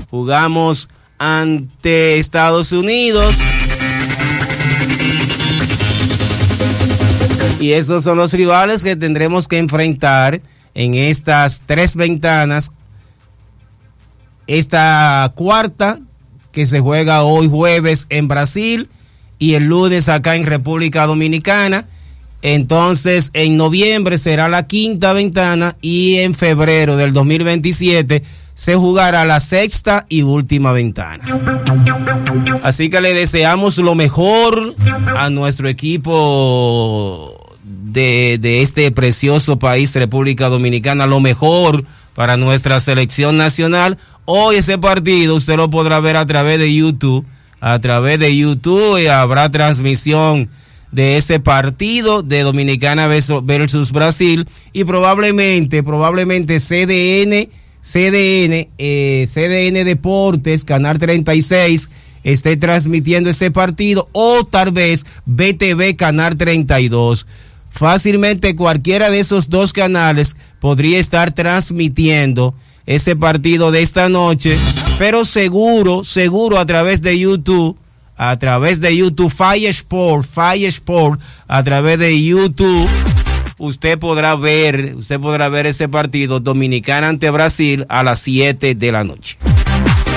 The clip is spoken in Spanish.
jugamos ante Estados Unidos. Y esos son los rivales que tendremos que enfrentar en estas 3 ventanas. Esta cuarta, que se juega hoy jueves en Brasil y el lunes acá en República Dominicana. Entonces, en noviembre será la 5ª ventana y en febrero del 2027 se jugará la 6ª y última ventana. Así que le deseamos lo mejor a nuestro equipo de este precioso país, República Dominicana, lo mejor para nuestra selección nacional. Hoy ese partido usted lo podrá ver a través de YouTube. Y habrá transmisión de ese partido de Dominicana versus Brasil, y probablemente CDN Deportes, Canal 36, esté transmitiendo ese partido, o tal vez BTV Canal 32. Fácilmente cualquiera de esos 2 canales podría estar transmitiendo ese partido de esta noche, pero seguro a través de YouTube, Fire Sport, a través de YouTube, usted podrá ver ese partido Dominicana ante Brasil a las 7 de la noche.